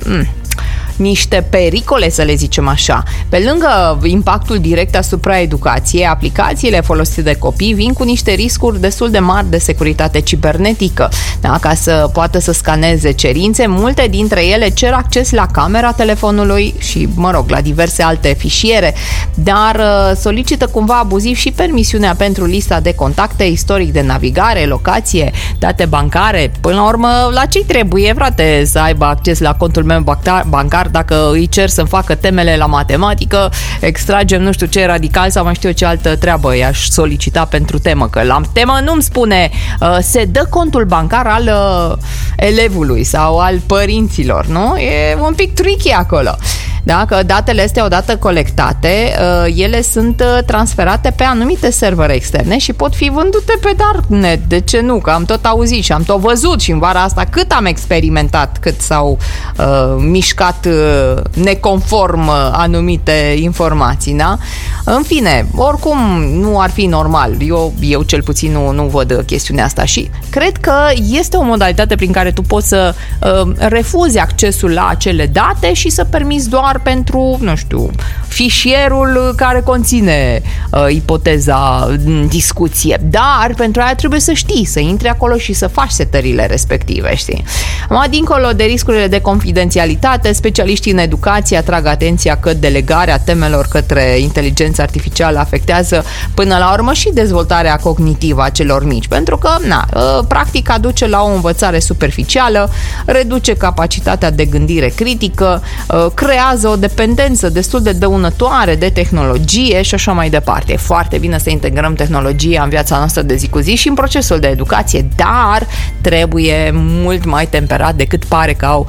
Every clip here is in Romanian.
niște pericole, să le zicem așa. Pe lângă impactul direct asupra educației, aplicațiile folosite de copii vin cu niște riscuri destul de mari de securitate cibernetică. Da? Ca să poată să scaneze cerințe, multe dintre ele cer acces la camera telefonului și, la diverse alte fișiere, dar solicită cumva abuziv și permisiunea pentru lista de contacte, istoric de navigare, locație, date bancare. Până la urmă, la ce trebuie, frate, să aibă acces la contul meu bancar dacă îi cer să-mi facă temele la matematică, extragem nu știu ce radical sau mai știu eu ce altă treabă i-aș solicita pentru temă, că la temă nu-mi spune se dă contul bancar al elevului sau al părinților, nu? E un pic tricky acolo. Da? Că datele astea, odată colectate, ele sunt transferate pe anumite servere externe și pot fi vândute pe darknet. De ce nu? Că am tot auzit și am tot văzut și în vara asta cât am experimentat, cât s-au mișcat neconform anumite informații, da? În fine, oricum nu ar fi normal. Eu cel puțin nu văd chestiunea asta și cred că este o modalitate prin care tu poți să refuzi accesul la acele date și să permiți doar pentru, nu știu, fișierul care conține ipoteza în discuție. Dar pentru aia trebuie să știi, să intri acolo și să faci setările respective, știi? Dincolo de riscurile de confidențialitate, specialiștii în educație atrag atenția că delegarea temelor către inteligența artificială afectează până la urmă și dezvoltarea cognitivă a celor mici, pentru că, practic aduce la o învățare superficială, reduce capacitatea de gândire critică, creează o dependență destul de dăunătoare de tehnologie și așa mai departe. E foarte bine să integrăm tehnologia în viața noastră de zi cu zi și în procesul de educație, dar trebuie mult mai temperat decât pare că au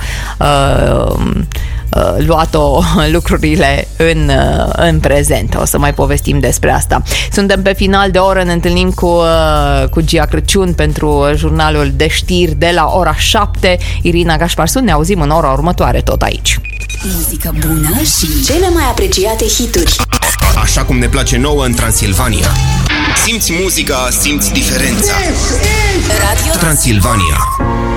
luat-o lucrurile în prezent. O să mai povestim despre asta. Suntem pe final de oră, ne întâlnim cu Gia Crăciun pentru jurnalul de știri de la ora 7. Irina Gașparsu, ne auzim în ora următoare tot aici. Muzică bună și cele mai apreciate hituri. Așa cum ne place nouă în Transilvania. Simți muzica, simți diferența. Radio Transilvania.